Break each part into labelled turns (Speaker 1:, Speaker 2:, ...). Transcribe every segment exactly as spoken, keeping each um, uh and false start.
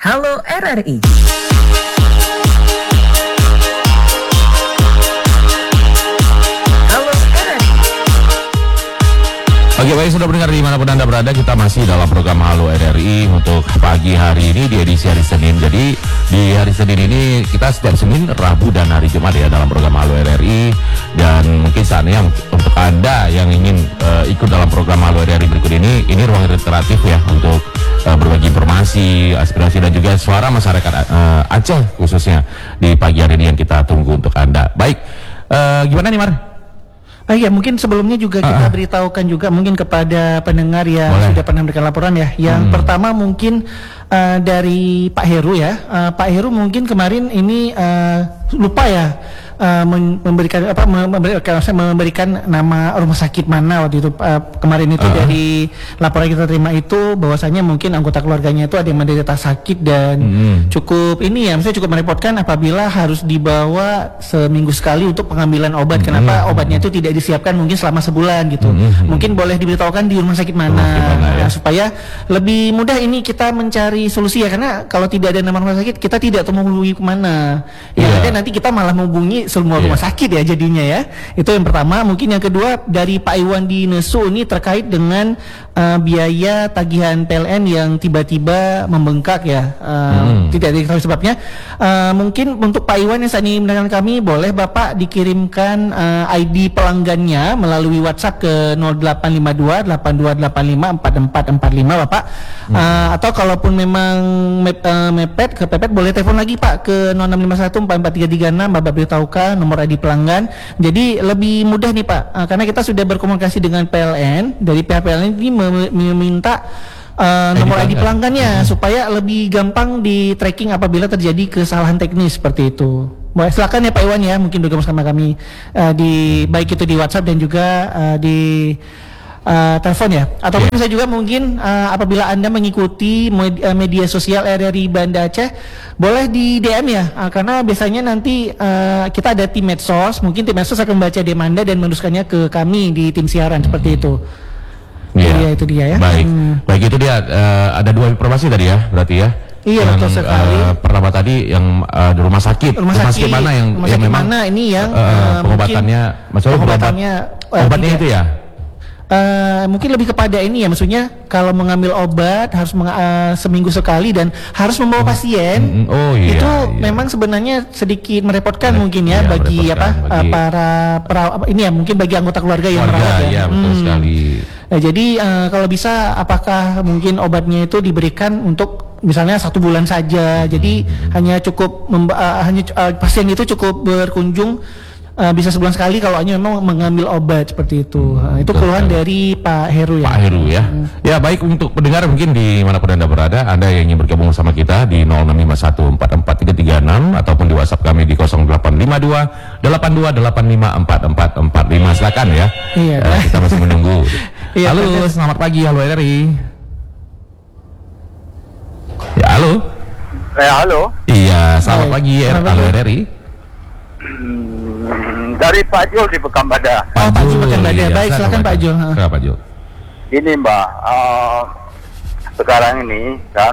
Speaker 1: Halo R R I. Halo R R I.
Speaker 2: Oke, baik, sudah mendengar dimanapun Anda berada, kita masih dalam program Halo R R I untuk pagi hari ini di edisi hari Senin. Jadi di hari Senin ini kita setiap Senin, Rabu, dan hari Jumat ya dalam program Halo R R I. Dan mungkin saatnya untuk Anda yang ingin uh, ikut dalam program Halo R R I berikut ini, ini ruang interaktif ya untuk uh, berbagi informasi, aspirasi, dan juga suara masyarakat uh, Aceh khususnya di pagi hari ini yang kita tunggu untuk Anda. Baik, uh, gimana nih Mar?
Speaker 3: Ah ya, mungkin sebelumnya juga kita uh, beritahukan juga mungkin kepada pendengar yang boleh. Sudah pernah memberikan laporan ya. Yang hmm. pertama mungkin uh, dari Pak Heru ya. Uh, Pak Heru mungkin kemarin ini uh, lupa ya uh, memberikan apa memberikan, memberikan nama rumah sakit mana waktu itu uh, kemarin itu uh, dari laporan kita terima itu bahwasanya mungkin anggota keluarganya itu ada yang menderita sakit dan hmm. cukup ini ya, maksudnya cukup merepotkan apabila harus dibawa seminggu sekali untuk pengambilan obat. Hmm. Kenapa obatnya itu tidak disiapkan mungkin selama sebulan gitu. Mm-hmm. Mungkin boleh diberitahukan di rumah sakit mana, rumah sakit mana ya? Ya, supaya lebih mudah ini kita mencari solusi ya, karena kalau tidak ada nama rumah sakit kita tidak tahu menghubungi kemana. Ya yeah. Ada nanti kita malah menghubungi semua yeah. rumah sakit ya jadinya ya. Itu yang pertama. Mungkin yang kedua dari Pak Iwan di Nesu ini terkait dengan uh, biaya tagihan P L N yang tiba-tiba membengkak ya. Uh, mm. Tidak diketahui sebabnya. Uh, mungkin untuk Pak Iwan yang saat ini mendengarkan kami, boleh Bapak dikirimkan uh, I D pelanggan melalui WhatsApp ke nol delapan lima dua delapan dua delapan lima empat empat empat lima Bapak. Hmm. Uh, atau kalaupun memang mep, uh, mepet ke pepet boleh telepon lagi Pak ke nol enam lima satu empat empat tiga tiga enam, Bapak beritahukan nomor I D pelanggan. Jadi lebih mudah nih Pak, uh, karena kita sudah berkomunikasi dengan P L N, dari pihak P L N ini meminta uh, nomor I D pelanggannya hmm. supaya lebih gampang di tracking apabila terjadi kesalahan teknis seperti itu. Boleh, silakan ya Pak Iwan ya, mungkin bergabung sama kami uh, di baik itu di WhatsApp dan juga uh, di uh, telepon ya. Ataupun yeah. bisa juga mungkin uh, apabila Anda mengikuti media, media sosial R R I Banda Aceh, boleh di D M ya, uh, karena biasanya nanti uh, kita ada tim medsos, mungkin tim medsos akan membaca D M Anda dan meneruskannya ke kami di tim siaran hmm. seperti itu.
Speaker 2: Yeah.
Speaker 3: Iya, itu dia ya.
Speaker 2: Baik,
Speaker 3: hmm.
Speaker 2: baik itu dia. Uh, ada dua informasi tadi ya, berarti ya.
Speaker 3: Iya,
Speaker 2: yang,
Speaker 3: betul sekali.
Speaker 2: Uh, pertama tadi yang uh, di rumah sakit,
Speaker 3: rumah, rumah sakit, sakit mana
Speaker 2: yang,
Speaker 3: rumah
Speaker 2: yang
Speaker 3: sakit
Speaker 2: memang
Speaker 3: mana ini yang
Speaker 2: uh, uh, pengobatannya, maksudnya
Speaker 3: pengobatannya
Speaker 2: obat, obatnya itu ya.
Speaker 3: Uh, mungkin lebih kepada ini ya, maksudnya kalau mengambil obat harus meng, uh, seminggu sekali dan harus membawa pasien.
Speaker 2: Mm, oh iya.
Speaker 3: Itu
Speaker 2: iya.
Speaker 3: memang sebenarnya sedikit merepotkan Merep, mungkin ya,
Speaker 2: iya,
Speaker 3: bagi apa
Speaker 2: bagi...
Speaker 3: Uh, para perawat ini ya, mungkin bagi anggota keluarga yang
Speaker 2: keluarga,
Speaker 3: merawat ya.
Speaker 2: Iya, betul
Speaker 3: hmm.
Speaker 2: sekali.
Speaker 3: Nah, jadi uh, kalau bisa apakah mungkin obatnya itu diberikan untuk misalnya satu bulan saja. Jadi hmm. hanya cukup memba- uh, hanya uh, pasien itu cukup berkunjung Uh, bisa sebulan sekali kalau hanya memang mengambil obat seperti itu. Hmm, uh, itu keluhan dari Pak Heru ya.
Speaker 2: Pak Heru ya. Hmm. Ya baik, untuk pendengar mungkin di manapun Anda berada, Anda yang ingin bergabung bersama kita di nol enam lima satu empat empat tiga tiga enam ataupun di WhatsApp kami di nol delapan lima dua delapan dua delapan lima empat empat empat lima, silakan ya. Iya. Uh, kita masih menunggu. Iya, halo, betul. Selamat pagi, Halo R R I. Ya halo.
Speaker 4: Eh halo.
Speaker 2: Iya, selamat Hai. pagi, selamat Halo R R I.
Speaker 4: Dari Pak Jul di Pekanbadak.
Speaker 3: Oh, Pak Jul Pekanbadak. Iya, baik, silakan Pak Jul.
Speaker 2: Kenapa Pak Jul?
Speaker 4: Ini Mbak, uh, sekarang ini kan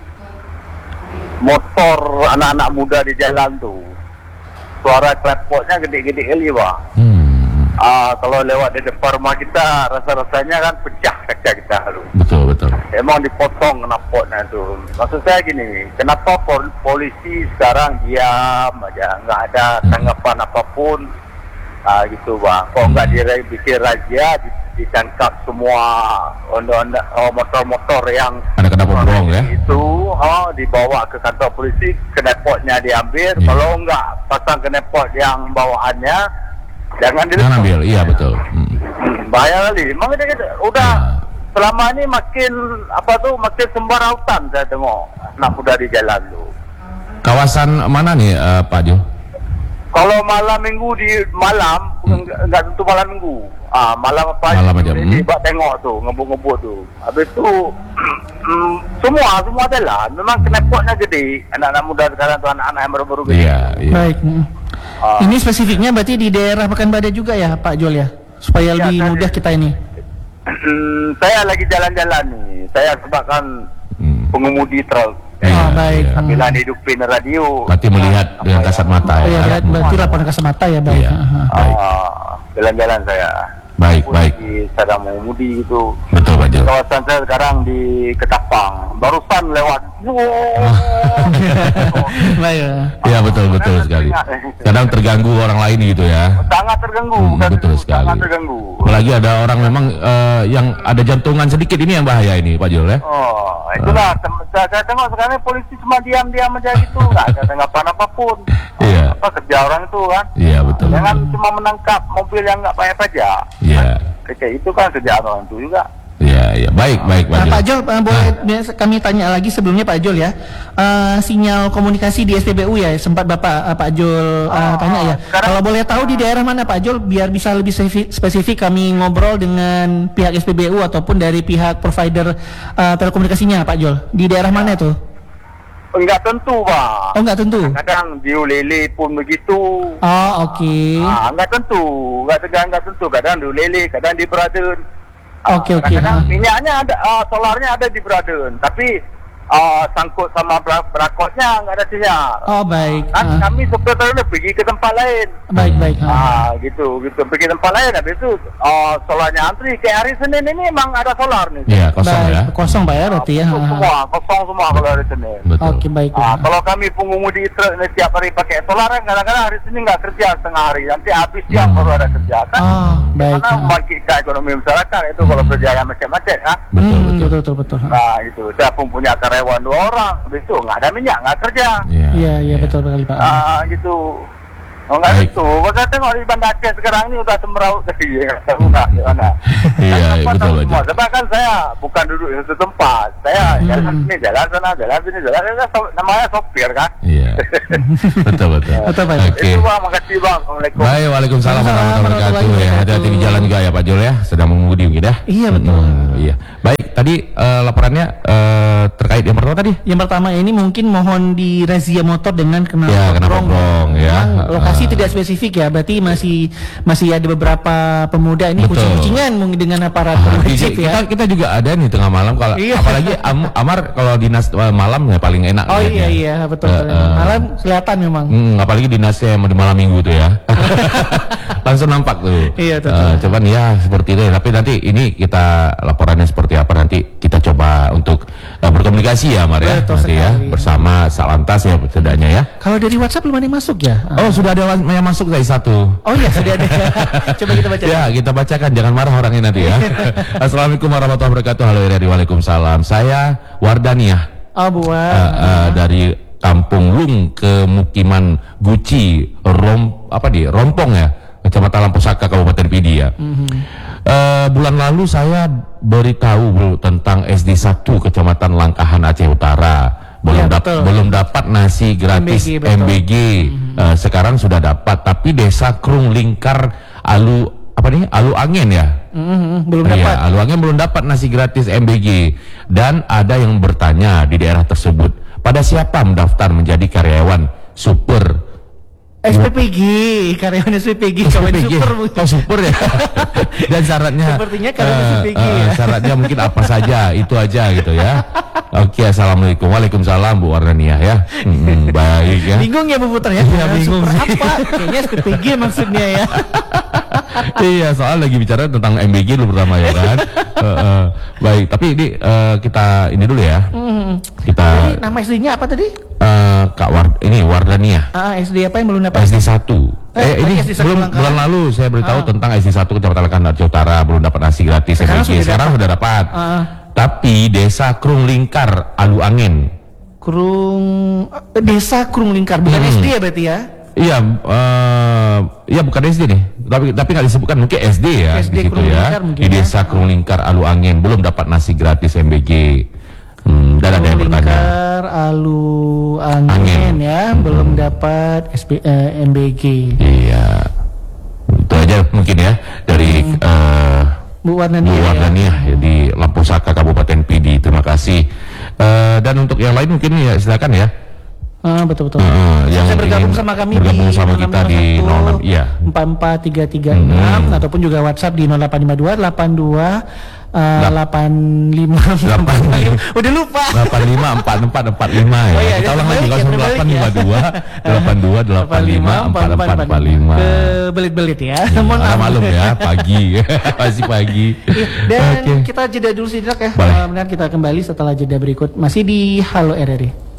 Speaker 4: motor anak-anak muda di jalan tuh suara klepotnya gede-gede kali Pak. Hmm. Uh, kalau lewat di depan rumah kita rasa-rasanya kan pecah kaca kita lalu.
Speaker 2: Betul betul.
Speaker 4: Emang dipotong knalpotnya tuh. Maksud saya gini, kenapa pol- polisi sekarang diam aja, nggak ada tanggapan hmm. apapun, uh, gitu Bang. Kok nggak hmm. dibikin razia, ditangkap semua onda-onda oh, motor-motor yang
Speaker 2: ada kena bobrong ya?
Speaker 4: Itu oh, dibawa ke kantor polisi, knalpotnya diambil. Hmm. Kalau nggak pasang knalpot yang bawaannya, jangan
Speaker 2: diambil. Iya betul. Hmm.
Speaker 4: Bahaya kali. Makanya kita udah ya. Selama ini makin apa tuh makin sembarautan saya tengok anak muda di jalan tuh.
Speaker 2: Kawasan mana nih uh, Pak Jo?
Speaker 4: Kalau malam minggu di malam hmm. enggak tentu malam minggu. Ah malam apa
Speaker 2: malam aja.
Speaker 4: Di hmm. tengok tuh ngebut-ngebut tuh. Habis itu mm, semua semua jalan memang knalpotnya gede. Anak-anak muda sekarang tuh anak-anak yang baru-baru gede.
Speaker 2: Iya, iya.
Speaker 3: Baik. Ah. Ini spesifiknya berarti di daerah Pekanbadak juga ya Pak Jol ya? Supaya ya, lebih mudah kita ini.
Speaker 4: Hmm, saya lagi jalan-jalan nih. Saya sebabkan hmm. pengemudi truk
Speaker 3: Oh, baik.
Speaker 2: Iya.
Speaker 4: Sambilan hidupin radio.
Speaker 2: Berarti melihat dengan kasat mata
Speaker 3: Oh,
Speaker 2: ya.
Speaker 3: ya, berarti laporan kasat mata ya, baik.
Speaker 2: Iya. Baik.
Speaker 4: Ah, jalan-jalan saya.
Speaker 2: Baik,
Speaker 4: Aku
Speaker 2: baik.
Speaker 4: lagi sedang mengemudi gitu.
Speaker 2: Betul, Pak Jul.
Speaker 4: Kawasan saya sekarang di Ketapang. Barusan lewat.
Speaker 3: Baik.
Speaker 2: Iya, betul, betul sekali. Kadang terganggu orang lain gitu ya.
Speaker 4: Sangat terganggu.
Speaker 2: Hmm,
Speaker 4: bukan
Speaker 2: betul
Speaker 4: itu,
Speaker 2: sekali.
Speaker 4: Sangat terganggu.
Speaker 2: Apalagi ada orang memang eh, yang ada jantungan sedikit, ini yang bahaya ini, Pak Jul ya.
Speaker 4: Oh, itulah. Tem- saya, saya tengok sekarang polisi cuma diam-diam aja gitu. Nggak ada tanggapan apapun.
Speaker 2: Iya.
Speaker 4: Apa kerja orang itu kan?
Speaker 2: Iya, betul.
Speaker 4: Jangan
Speaker 2: betul.
Speaker 4: cuma menangkap mobil yang nggak bayar pajak.
Speaker 2: Iya.
Speaker 4: Kayak itu kan kerjaan orang itu juga.
Speaker 2: Iya, iya. Baik, baik, Pak
Speaker 3: Nah,
Speaker 2: Jul.
Speaker 3: Pak Jol, uh, boleh biasa kami tanya lagi sebelumnya Pak Jol ya. Uh, sinyal komunikasi di S P B U ya, sempat Bapak uh, Pak Jol uh,
Speaker 4: Oh,
Speaker 3: tanya ya.
Speaker 4: sekarang-
Speaker 3: Kalau boleh tahu di daerah mana Pak Jol, biar bisa lebih spesifik, spesifik kami ngobrol dengan pihak S P B U ataupun dari pihak provider uh, telekomunikasinya Pak Jol. Di daerah mana itu?
Speaker 4: Enggak tentu, Pak.
Speaker 3: Oh, nggak tentu.
Speaker 4: Kadang di Ulele pun begitu.
Speaker 3: Oh, oke.
Speaker 4: Ah, enggak tentu. Enggak tegang, enggak tentu. Kadang di Ulele, kadang di Braden.
Speaker 3: Oke, oke.
Speaker 4: Kadang
Speaker 3: Ah.
Speaker 4: minyaknya ada, ah, solarnya ada di Braden. Tapi ah, sangkut sama bra- brakotnya enggak ada sinyal.
Speaker 3: Oh, baik.
Speaker 4: Kan
Speaker 3: Ah.
Speaker 4: kami sebenarnya pergi ke tempat lain.
Speaker 3: Baik, baik. Ah.
Speaker 4: Ah, gitu, gitu. Pergi tempat lain, habis itu ah, solarnya antri. Kayak hari Senin ini emang ada solar nih.
Speaker 2: Iya, kosong
Speaker 3: Baik.
Speaker 2: ya.
Speaker 3: Kosong Pak ya berarti ya.
Speaker 4: Kosong
Speaker 3: Ah.
Speaker 4: semua, kosong semua kalau hari Senin.
Speaker 2: Betul.
Speaker 3: Oke, baik.
Speaker 4: Ah, kalau kami pengemudi truk ini tiap hari pakai solar, kan kadang-kadang hari Senin nggak kerja setengah hari, nanti habis siang baru ada kerja kan?
Speaker 3: Oh, baik.
Speaker 4: Karena
Speaker 3: Ah.
Speaker 4: membangkitkan ekonomi masyarakat itu kalau kerja yang macam-macam, kan?
Speaker 2: Betul,
Speaker 3: Hmm,
Speaker 2: betul.
Speaker 3: betul, betul, betul. Ah.
Speaker 4: Nah itu, saya pun punya karyawan dua orang, habis itu nggak ada minyak, nggak kerja.
Speaker 2: Iya.
Speaker 3: Iya, iya betul sekali Pak.
Speaker 4: Ah gitu. Oh nggak
Speaker 2: Baik.
Speaker 4: gitu. Kalau saya tengok di Banda Aceh sekarang ini udah semeraut iya, tahu nggak gimana?
Speaker 2: Iya,
Speaker 4: Kan
Speaker 2: iya,
Speaker 4: tempat
Speaker 2: betul,
Speaker 4: tahu
Speaker 2: betul.
Speaker 4: semua. Sebab kan saya bukan duduk di satu tempat, saya
Speaker 3: Hmm.
Speaker 4: jalan sini, jalan sana, jalan sini, jalan sana. So- namanya sopir kan?
Speaker 2: Iya. Betul, betul.
Speaker 3: Betul, Pak.
Speaker 2: Oke.
Speaker 4: Itu bang, makasih bang. Assalamualaikum.
Speaker 2: Baik, waalaikumsalam warahmatullahi wabarakatuh.
Speaker 3: warahmatullahi
Speaker 2: Ya,
Speaker 3: wabarakatuh.
Speaker 2: hati-hati di jalan juga ya Pak Jul ya, sedang mengemudi mungkin ya.
Speaker 3: Iya, betul.
Speaker 2: Hmm, iya. Baik, tadi eh, laporannya eh, terkait yang pertama tadi.
Speaker 3: Yang pertama ini mungkin mohon di razia motor dengan kenal
Speaker 2: Ya, kenapa
Speaker 3: potbrong.
Speaker 2: brong ya.
Speaker 3: Memang lokasi
Speaker 2: Eh,
Speaker 3: tidak spesifik ya, berarti masih masih ada beberapa pemuda ini
Speaker 2: Betul.
Speaker 3: kucing-kucingan mungkin dengan aparat
Speaker 2: Ah,
Speaker 3: wajib
Speaker 2: kita,
Speaker 3: ya.
Speaker 2: kita juga ada nih tengah malam kalau
Speaker 3: Iya.
Speaker 2: apalagi Am- Amar kalau dinas eh, malam ya paling enak.
Speaker 3: Oh
Speaker 2: lihatnya.
Speaker 3: iya iya betul.
Speaker 2: Eh, eh.
Speaker 3: Malam kelihatan memang.
Speaker 2: Hmm, apalagi dinasnya yang di malam minggu tuh ya. Langsung nampak tuh.
Speaker 3: Iya, betul.
Speaker 2: Eh, cuman ya seperti itu. Tapi nanti ini kita laporannya seperti apa nanti kita coba untuk eh, berkomunikasi ya Mar ya.
Speaker 3: Betul
Speaker 2: Nanti ya
Speaker 3: sekali.
Speaker 2: bersama Salantas ya setidaknya ya.
Speaker 3: Kalau dari WhatsApp belum ada yang masuk ya?
Speaker 2: Oh sudah ada yang masuk dari satu.
Speaker 3: Oh iya sudah ada. Coba kita baca.
Speaker 2: Ya kita bacakan, jangan marah orangnya nanti ya. Assalamualaikum warahmatullahi wabarakatuh. Halo R R I, waalaikumsalam. Saya Wardaniah
Speaker 3: Oh buat.
Speaker 2: eh, eh, dari Kampung Lung ke Mukiman Guci Rom apa di Rompong ya, Kecamatan Lamposaka Kabupaten Pidi ya. Eh, bulan lalu saya beritahu Bu, tentang S D satu Kecamatan Langkahan Aceh Utara. Belum
Speaker 3: Ya,
Speaker 2: dap-
Speaker 3: betul.
Speaker 2: belum dapat nasi gratis
Speaker 3: M B G, betul.
Speaker 2: M B G. Eh, sekarang sudah dapat, tapi Desa Krung Lingkar Alu apa nih? Alu Angin ya.
Speaker 3: Mhm, belum
Speaker 2: Iya,
Speaker 3: dapat.
Speaker 2: Alu Angin belum dapat nasi gratis M B G. Dan ada yang bertanya di daerah tersebut, pada siapa mendaftar menjadi karyawan super
Speaker 3: S P P G, karyawan S P P G, kawan
Speaker 2: S P P G?
Speaker 3: super.
Speaker 2: Oh super ya. Dan syaratnya
Speaker 3: Sepertinya karyawan
Speaker 2: eh,
Speaker 3: S P P G
Speaker 2: eh,
Speaker 3: ya.
Speaker 2: syaratnya mungkin apa saja, itu aja gitu ya. Oke, assalamualaikum, waalaikumsalam Bu Wardaniah ya. Hmm, baik ya.
Speaker 3: Bingung ya Bu Putra ya?
Speaker 2: Iya,
Speaker 3: Karyawan
Speaker 2: bingung
Speaker 3: super
Speaker 2: sih.
Speaker 3: apa? Kayaknya S P P G maksudnya ya.
Speaker 2: Iya, soal lagi bicara tentang M B G dulu pertama ya kan. Eh, eh, baik, tapi ini eh, kita ini dulu ya. Kita
Speaker 3: Jadi nama S D-nya apa tadi?
Speaker 2: eh, Kak Ward ini Wardaniah.
Speaker 3: Ah, S D apa yang belum dapat?
Speaker 2: S D satu.
Speaker 3: Eh,
Speaker 2: Eh, ini
Speaker 3: tadi S D satu
Speaker 2: belum
Speaker 3: Langkahan.
Speaker 2: bulan lalu saya beritahu
Speaker 3: Ah.
Speaker 2: tentang S D satu Kecamatan Langkahan Aceh Utara belum dapat nasi gratis
Speaker 3: Sekarang
Speaker 2: M B G.
Speaker 3: sudah
Speaker 2: Sekarang
Speaker 3: dapat.
Speaker 2: sudah dapat.
Speaker 3: Ah.
Speaker 2: Tapi Desa Krung Lingkar Alu Angin.
Speaker 3: Krung eh, Desa Krung Lingkar, bukan
Speaker 2: Hmm.
Speaker 3: S D ya berarti ya?
Speaker 2: Iya, eh iya bukan S D nih. Tapi tapi nggak disebutkan, mungkin S D ya
Speaker 3: S D
Speaker 2: di situ
Speaker 3: Krung
Speaker 2: ya.
Speaker 3: Lingkar mungkin
Speaker 2: Di
Speaker 3: ya.
Speaker 2: Desa Krung Lingkar Alu Angin belum dapat nasi gratis M B G. Hmm, dan ada yang
Speaker 3: Krung
Speaker 2: bertanya.
Speaker 3: Lingkar, Alu Angin,
Speaker 2: Angin.
Speaker 3: ya, belum dapat S P, eh, M B G.
Speaker 2: Iya. Itu aja mungkin ya dari eh
Speaker 3: Bu Wardani
Speaker 2: Bu
Speaker 3: ya.
Speaker 2: Wardaniah ya, di Lampu Saka Kabupaten Pidi. Terima kasih. Eh, dan untuk yang lain mungkin ya silakan ya.
Speaker 3: Ah, betul betul.
Speaker 2: Uh, yang
Speaker 3: saya bergabung sama kami
Speaker 2: bergabung
Speaker 3: di
Speaker 2: sama kita di nol enam iya
Speaker 3: empat empat tiga tiga enam ataupun juga WhatsApp di nol delapan lima dua delapan dua delapan lima
Speaker 2: delapan
Speaker 3: udah lupa
Speaker 2: delapan lima empat empat empat lima ya.
Speaker 3: Oh, iya,
Speaker 2: kita ulang lagi
Speaker 3: ya,
Speaker 2: nol delapan lima dua delapan dua delapan lima empat empat empat lima.
Speaker 3: Belit-belit ya.
Speaker 2: Iya, karena malam ya, pagi. Masih pagi.
Speaker 3: Dan
Speaker 2: okay.
Speaker 3: kita jeda dulu sedikit ya.
Speaker 2: Boleh.
Speaker 3: Kemudian kita kembali setelah jeda berikut masih di Halo R R I.